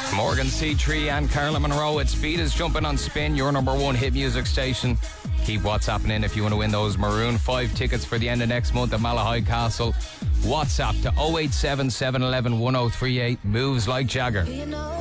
Morgan C3 and Carla Monroe. It's Speed is jumping on Spin, your number one hit music station. Keep WhatsApping in if you want to win those Maroon 5 tickets for the end of next month at Malahide Castle. WhatsApp to 087 711 1038. Moves like Jagger.